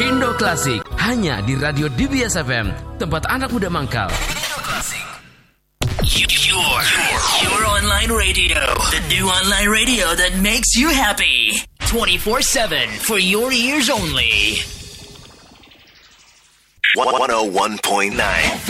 Indo Klasik hanya di Radio DBS FM, tempat anak muda mangkal. Your online radio, the new online radio that makes you happy. 24/7 for your ears only. 101.9